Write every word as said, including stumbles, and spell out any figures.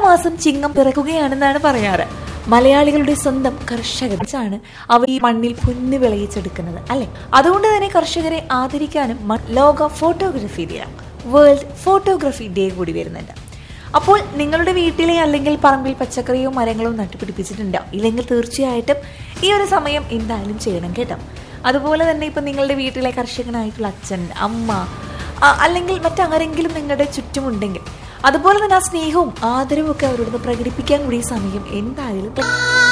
മാസം ചിങ്ങം പിറക്കുകയാണെന്നാണ് പറയാറ്. മലയാളികളുടെ സ്വന്തം കർഷകരാണ് അവർ ഈ മണ്ണിൽ പൊന്നു വിളയിച്ചെടുക്കുന്നത് അല്ലെ. അതുകൊണ്ട് തന്നെ കർഷകരെ ആദരിക്കാനും ലോക ഫോട്ടോഗ്രാഫി ദിനം, വേൾഡ് ഫോട്ടോഗ്രാഫി ഡേ കൂടി വരുന്നുണ്ട്. അപ്പോൾ നിങ്ങളുടെ വീട്ടിലെ അല്ലെങ്കിൽ പറമ്പിൽ പച്ചക്കറിയോ മരങ്ങളോ നട്ടുപിടിപ്പിച്ചിട്ടുണ്ടാവും. ഇല്ലെങ്കിൽ തീർച്ചയായിട്ടും ഈ ഒരു സമയം എന്തായാലും ചെയ്യണം കേട്ടോ. അതുപോലെ തന്നെ ഇപ്പം നിങ്ങളുടെ വീട്ടിലെ കർഷകനായിട്ടുള്ള അച്ഛൻ, അമ്മ അല്ലെങ്കിൽ മറ്റാരെങ്കിലും നിങ്ങളുടെ ചുറ്റുമുണ്ടെങ്കിൽ അതുപോലെ തന്നെ ആ സ്നേഹവും ആദരവും ഒക്കെ അവരോട് പ്രകടിപ്പിക്കാൻ കൂടി ഈ സമയം എന്തായാലും